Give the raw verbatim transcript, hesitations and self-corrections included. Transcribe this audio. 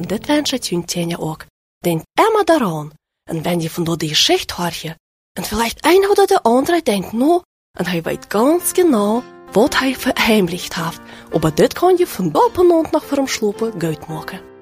dit wenscht hun Tanja ook. Denk immer daran. Und wenn ihr von dort die Geschichte hört, und vielleicht einer oder der andere denkt nur, und er weiß ganz genau, was er verheimlicht hat, aber das kann je von Doppelnond nach vor dem Schlupen gut machen.